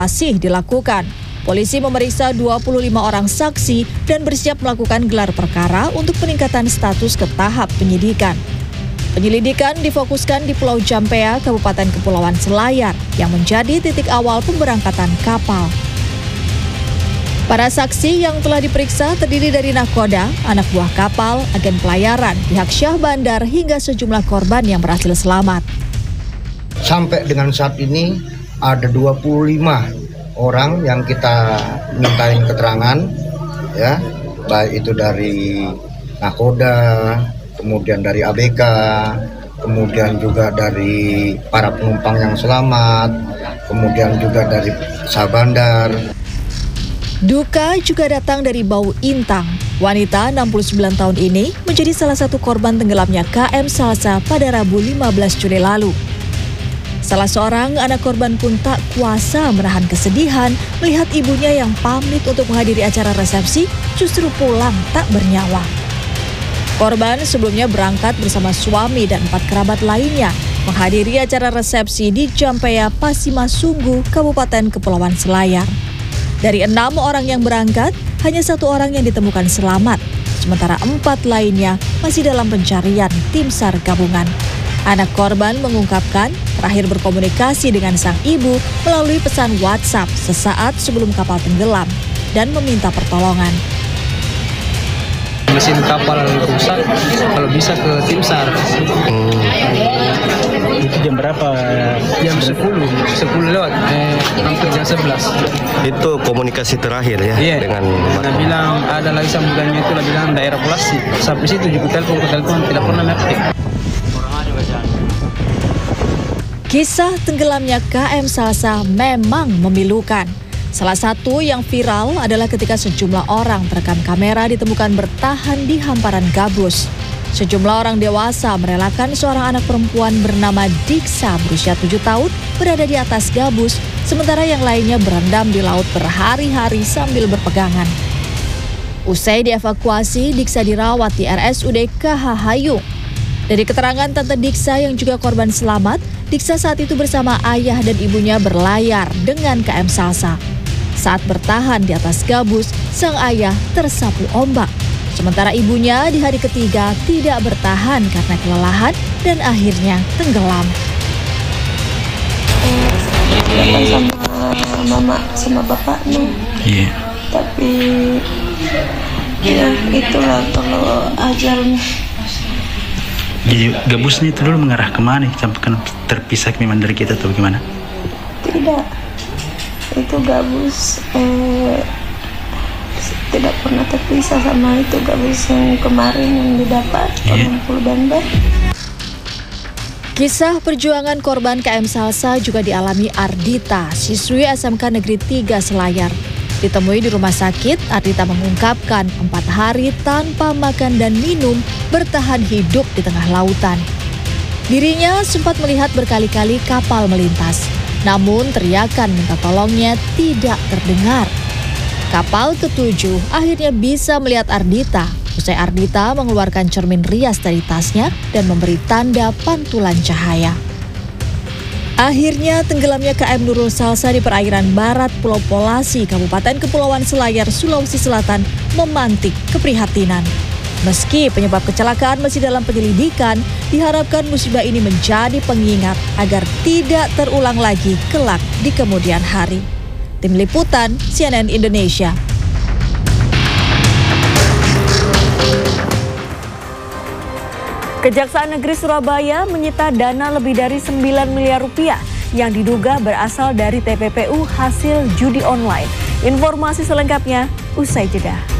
masih dilakukan. Polisi memeriksa 25 orang saksi dan bersiap melakukan gelar perkara untuk peningkatan status ke tahap penyidikan. Penyelidikan difokuskan di Pulau Jampea, Kabupaten Kepulauan Selayar, yang menjadi titik awal pemberangkatan kapal. Para saksi yang telah diperiksa terdiri dari nahkoda, anak buah kapal, agen pelayaran, pihak Syah Bandar, hingga sejumlah korban yang berhasil selamat. Sampai dengan saat ini ada 25 orang yang kita mintain keterangan, ya, baik itu dari nahkoda, kemudian dari ABK, kemudian juga dari para penumpang yang selamat, kemudian juga dari Syah Bandar. Duka juga datang dari Bau Intang. Wanita 69 tahun ini menjadi salah satu korban tenggelamnya KM Salsa pada Rabu 15 Juli lalu. Salah seorang anak korban pun tak kuasa menahan kesedihan melihat ibunya yang pamit untuk menghadiri acara resepsi justru pulang tak bernyawa. Korban sebelumnya berangkat bersama suami dan 4 kerabat lainnya menghadiri acara resepsi di Jampea, Pasimasunggu, Kabupaten Kepulauan Selayar. Dari 6 orang yang berangkat, hanya 1 orang yang ditemukan selamat, sementara 4 lainnya masih dalam pencarian tim SAR gabungan. Anak korban mengungkapkan terakhir berkomunikasi dengan sang ibu melalui pesan WhatsApp sesaat sebelum kapal tenggelam dan meminta pertolongan. Mesin kapal rusak, kalau bisa ke tim SAR. Itu jam berapa? Jam 10 lewat, hampir jam 11. Itu komunikasi terakhir ya? Iya, dengan dia bilang ada lagi sambungannya, itu dia bilang daerah Polasi. Sampai situ juga telepon tidak pernah ngerti. Kisah tenggelamnya KM Salsa memang memilukan. Salah satu yang viral adalah ketika sejumlah orang terekam kamera ditemukan bertahan di hamparan gabus. Sejumlah orang dewasa merelakan seorang anak perempuan bernama Diksa berusia 7 tahun berada di atas gabus, sementara yang lainnya berendam di laut berhari-hari sambil berpegangan. Usai dievakuasi, Diksa dirawat di RSUD KH Hayung. Dari keterangan Tante Diksa yang juga korban selamat, Diksa saat itu bersama ayah dan ibunya berlayar dengan KM Salsa. Saat bertahan di atas gabus, sang ayah tersapu ombak. Sementara ibunya di hari ketiga tidak bertahan karena kelelahan dan akhirnya tenggelam. Sama mama sama bapaknya. Iya. Tapi ya itulah kalau ajalnya. Jadi gabusnya itu dulu mengarah kemana? Sampai kan terpisah memang dari kita atau gimana? Tidak, itu gabus tidak pernah terpisah sama itu gabus yang kemarin yang didapat 60 Bember. Kisah perjuangan korban KM Salsa juga dialami Ardita, siswi SMK Negeri 3 Selayar. Ditemui di rumah sakit, Ardita mengungkapkan 4 hari tanpa makan dan minum bertahan hidup di tengah lautan. Dirinya sempat melihat berkali-kali kapal melintas, namun teriakan minta tolongnya tidak terdengar. Kapal ke-7 akhirnya bisa melihat Ardita, usai Ardita mengeluarkan cermin rias dari tasnya dan memberi tanda pantulan cahaya. Akhirnya tenggelamnya KM Nurul Salsa di perairan barat Pulau Polasi, Kabupaten Kepulauan Selayar, Sulawesi Selatan memantik keprihatinan. Meski penyebab kecelakaan masih dalam penyelidikan, diharapkan musibah ini menjadi pengingat agar tidak terulang lagi kelak di kemudian hari. Tim Liputan CNN Indonesia. Kejaksaan Negeri Surabaya menyita dana lebih dari 9 miliar rupiah yang diduga berasal dari TPPU hasil judi online. Informasi selengkapnya usai jeda.